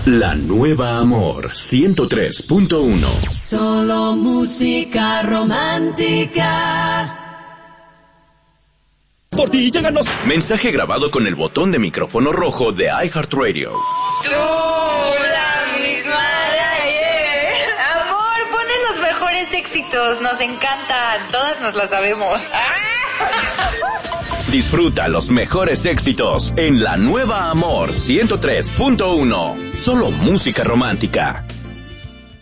La nueva Amor 103.1. Solo música romántica. Por ti llegan los... Mensaje grabado con el botón de micrófono rojo de iHeartRadio. Tú, la misma de ayer. Amor, pones los mejores éxitos. Nos encantan. Todas nos las sabemos. Disfruta los mejores éxitos en La Nueva Amor 103.1. Solo música romántica.